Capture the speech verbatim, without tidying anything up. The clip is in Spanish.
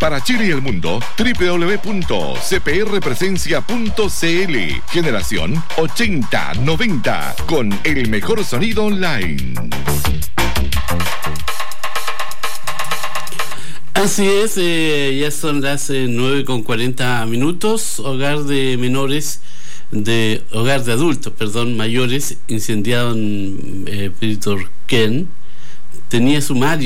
Para Chile y el mundo, doble u doble u doble u punto c p r presencia punto c l. Generación ochenta noventa, con el mejor sonido online. Así es, eh, ya son las eh, nueve con cuarenta minutos. Hogar de menores, de hogar de adultos, perdón, mayores, incendiado en eh, Petorquén. Tenía sumario